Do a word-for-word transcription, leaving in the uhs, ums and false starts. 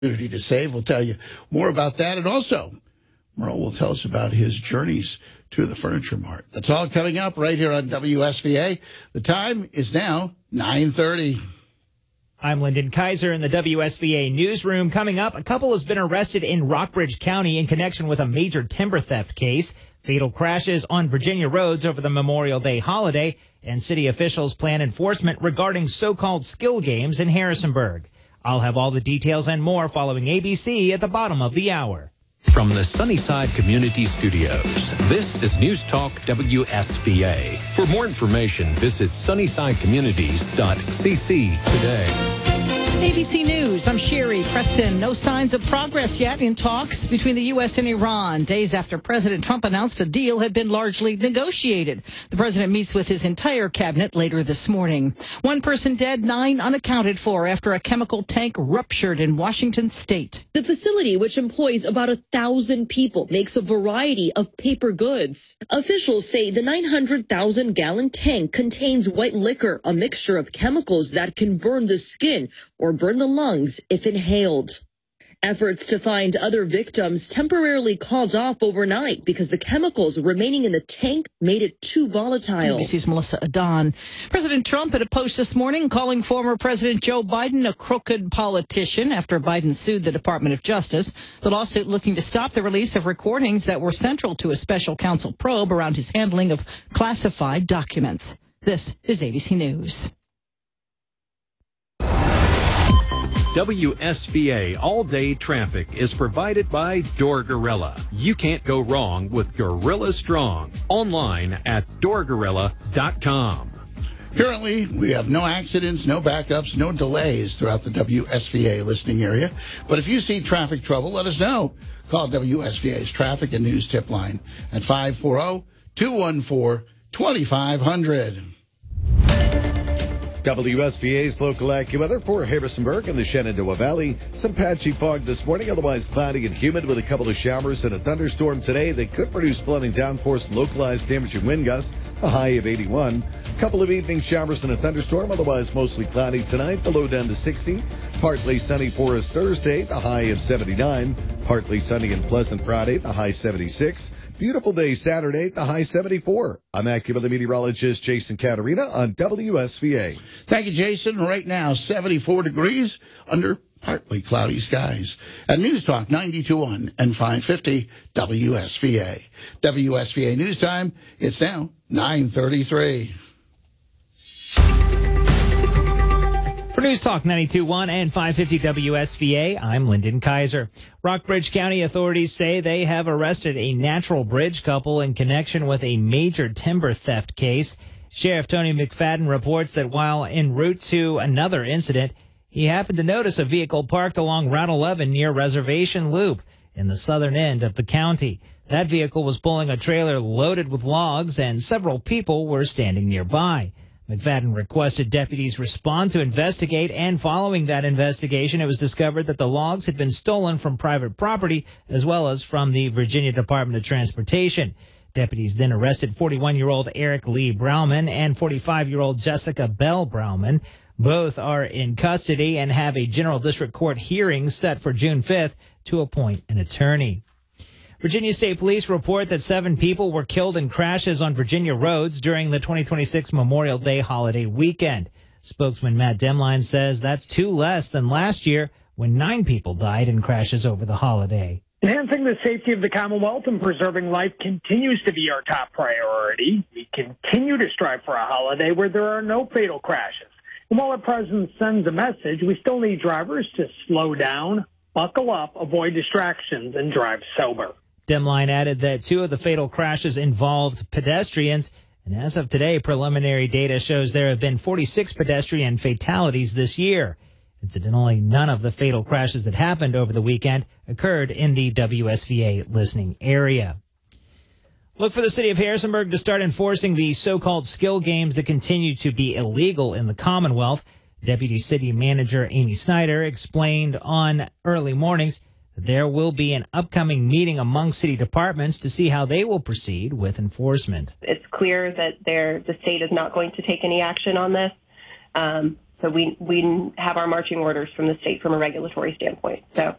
Community to save. We'll tell you more about that. And also, Merle will tell us about his journeys to the Furniture Mart. That's all coming up right here on W S V A. The time is now nine thirty. I'm Lyndon Kaiser in the W S V A newsroom. Coming up, a couple has been arrested in Rockbridge County in connection with a major timber theft case. Fatal crashes on Virginia roads over the Memorial Day holiday, and city officials plan enforcement regarding so-called skill games in Harrisonburg. I'll have all the details and more following A B C at the bottom of the hour. From the Sunnyside Community Studios, this is News Talk W S V A. For more information, visit sunnyside communities dot c c today. A B C News, I'm Sherry Preston. No signs of progress yet in talks between the U S and Iran. Days after President Trump announced a deal had been largely negotiated. The president meets with his entire cabinet later this morning. One person dead, nine unaccounted for after a chemical tank ruptured in Washington state. The facility, which employs about a thousand people, makes a variety of paper goods. Officials say the nine hundred thousand gallon tank contains white liquor, a mixture of chemicals that can burn the skin or burn the lungs if inhaled. Efforts to find other victims temporarily called off overnight because the chemicals remaining in the tank made it too volatile. A B C's Melissa Adon. President Trump had a post this morning calling former President Joe Biden a crooked politician after Biden sued the Department of Justice. The lawsuit looking to stop the release of recordings that were central to a special counsel probe around his handling of classified documents. This is A B C News. W S V A all-day traffic is provided by Door Gorilla. You can't go wrong with Gorilla Strong. Online at door gorilla dot com. Currently, we have no accidents, no backups, no delays throughout the W S V A listening area. But if you see traffic trouble, let us know. Call W S V A's Traffic and News Tip Line at five four zero, two one four, two five zero zero. W S V A's local AccuWeather for Harrisonburg and the Shenandoah Valley. Some patchy fog this morning, otherwise cloudy and humid with a couple of showers and a thunderstorm today that could produce flooding downforce and localized damaging wind gusts, a high of eighty-one. Couple of evening showers and a thunderstorm, otherwise mostly cloudy tonight, the low down to sixty. Partly sunny for us Thursday, the high of seventy-nine. Partly sunny and pleasant Friday, the high seventy-six. Beautiful day Saturday, the high seventy-four. I'm AccuWeather meteorologist Jason Caterina on W S V A. Thank you, Jason. Right now, seventy-four degrees under partly cloudy skies. At News Talk ninety-two point one and five fifty W S V A. W S V A News Time, it's now nine thirty-three. For News Talk ninety-two point one and five fifty W S V A, I'm Lyndon Kaiser. Rockbridge County authorities say they have arrested a Natural Bridge couple in connection with a major timber theft case. Sheriff Tony McFadden reports that while en route to another incident, he happened to notice a vehicle parked along Route eleven near Reservation Loop in the southern end of the county. That vehicle was pulling a trailer loaded with logs, and several people were standing nearby. McFadden requested deputies respond to investigate, and following that investigation, it was discovered that the logs had been stolen from private property as well as from the Virginia Department of Transportation. Deputies then arrested forty-one-year-old Eric Lee Brauman and forty-five-year-old Jessica Bell Brauman. Both are in custody and have a General District Court hearing set for June fifth to appoint an attorney. Virginia State Police report that seven people were killed in crashes on Virginia roads during the twenty twenty-six Memorial Day holiday weekend. Spokesman Matt Demline says that's two less than last year when nine people died in crashes over the holiday. Enhancing the safety of the Commonwealth and preserving life continues to be our top priority. We continue to strive for a holiday where there are no fatal crashes. And while our president sends a message, we still need drivers to slow down, buckle up, avoid distractions, and drive sober. Demline added that two of the fatal crashes involved pedestrians, and as of today, preliminary data shows there have been forty-six pedestrian fatalities this year. Incidentally, none of the fatal crashes that happened over the weekend occurred in the W S V A listening area. Look for the city of Harrisonburg to start enforcing the so-called skill games that continue to be illegal in the Commonwealth. Deputy City Manager Amy Snyder explained on Early Mornings that there will be an upcoming meeting among city departments to see how they will proceed with enforcement. It's clear that there, the state is not going to take any action on this. Um, So we we have our marching orders from the state from a regulatory standpoint. So